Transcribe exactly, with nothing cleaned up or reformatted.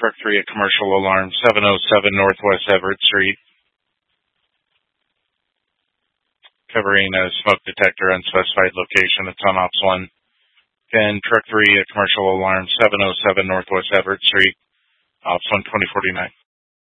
Truck three at Commercial Alarm, seven oh seven Northwest Everett Street. Covering a smoke detector, unspecified location. It's on Ops one. ten Truck three at Commercial Alarm, seven oh seven Northwest Everett Street. Ops one twenty forty-nine.